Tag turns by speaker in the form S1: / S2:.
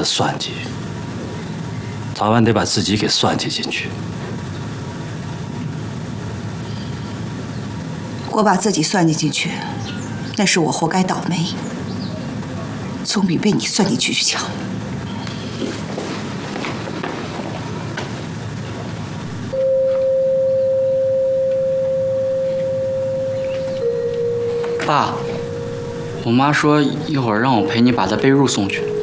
S1: 算计，早晚得把自己给算计进去。
S2: 我把自己算计进去，那是我活该倒霉，总比被你算计进去强。
S3: 爸，我妈说一会儿让我陪你把她被褥送去。